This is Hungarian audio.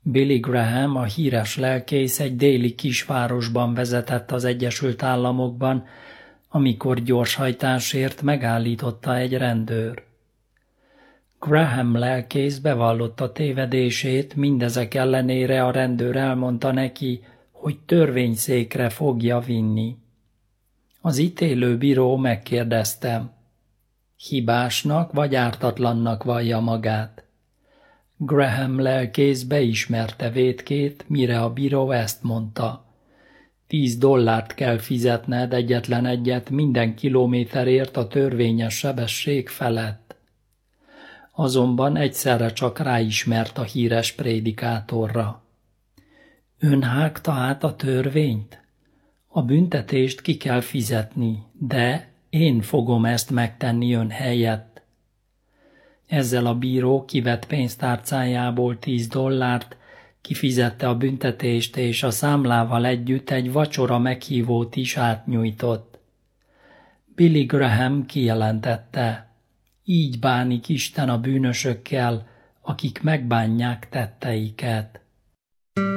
Billy Graham, a híres lelkész, egy déli kisvárosban vezetett az Egyesült Államokban, amikor gyorshajtásért megállította egy rendőr. Graham lelkész bevallotta tévedését, mindezek ellenére a rendőr elmondta neki, hogy törvényszékre fogja vinni. Az ítélőbíró megkérdezte, hibásnak vagy ártatlannak vallja magát. Graham lelkész beismerte vétkét, mire a bíró ezt mondta. $10 kell fizetned egyetlen egyet minden kilométerért a törvényes sebesség felett. Azonban egyszerre csak ráismert a híres prédikátorra. Ön hágta át a törvényt? A büntetést ki kell fizetni, de én fogom ezt megtenni ön helyett. Ezzel a bíró kivett pénztárcájából $10, kifizette a büntetést, és a számlával együtt egy vacsora meghívót is átnyújtott. Billy Graham kijelentette, így bánik Isten a bűnösökkel, akik megbánják tetteiket.